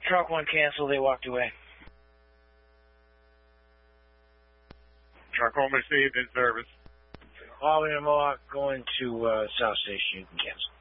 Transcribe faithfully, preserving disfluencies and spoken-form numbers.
truck one cancel, they walked away. Truck one received in service. Albany and Mohawk going to uh, South Station, you can cancel.